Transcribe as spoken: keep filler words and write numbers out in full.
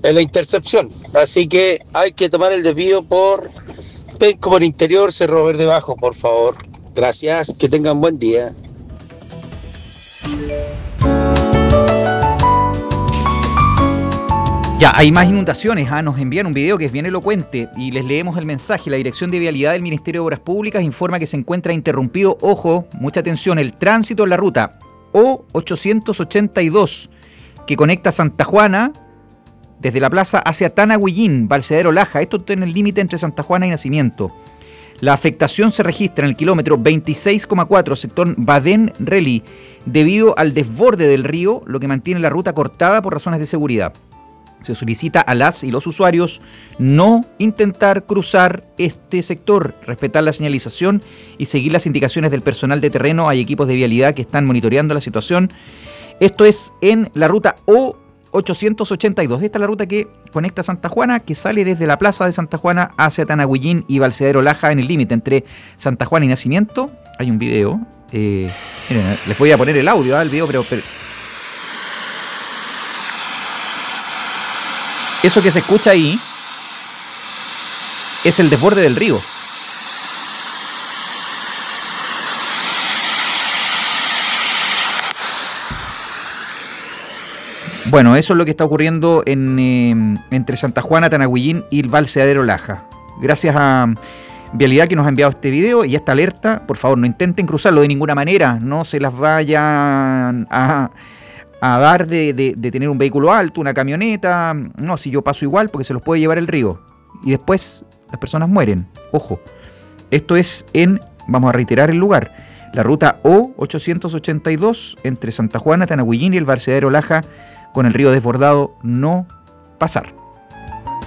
en la intercepción. Así que hay que tomar el desvío por Penco por Interior, Cerro Verde Bajo, por favor. Gracias, que tengan buen día. Ya, hay más inundaciones. Ah, nos envían un video que es bien elocuente y les leemos el mensaje. La Dirección de Vialidad del Ministerio de Obras Públicas informa que se encuentra interrumpido, ojo, mucha atención, el tránsito en la ruta O ochocientos ochenta y dos que conecta Santa Juana desde la plaza hacia Tanahuillín, Balseadero Laja. Esto está en el límite entre Santa Juana y Nacimiento. La afectación se registra en el kilómetro veintiséis coma cuatro, sector Badén-Relí, debido al desborde del río, lo que mantiene la ruta cortada por razones de seguridad. Se solicita a las y los usuarios no intentar cruzar este sector, respetar la señalización y seguir las indicaciones del personal de terreno. Hay equipos de vialidad que están monitoreando la situación. Esto es en la ruta O ochocientos ochenta y dos. Esta es la ruta que conecta Santa Juana, que sale desde la plaza de Santa Juana hacia Tanahuillín y Balseadero Laja, en el límite entre Santa Juana y Nacimiento. Hay un video. Eh, miren, les voy a poner el audio al ¿eh? video, pero... pero eso que se escucha ahí es el desborde del río. Bueno, eso es lo que está ocurriendo en, eh, entre Santa Juana, Tanahuillín y el Balseadero Laja. Gracias a Vialidad que nos ha enviado este video y esta alerta. Por favor, no intenten cruzarlo de ninguna manera. No se las vayan a... a dar de, de, de tener un vehículo alto, una camioneta. No, si yo paso igual porque se los puede llevar el río. Y después las personas mueren. Ojo. Esto es en, vamos a reiterar el lugar, la ruta O ochocientos ochenta y dos entre Santa Juana, Tanahuillín y el Balseadero Laja, con el río desbordado, no pasar.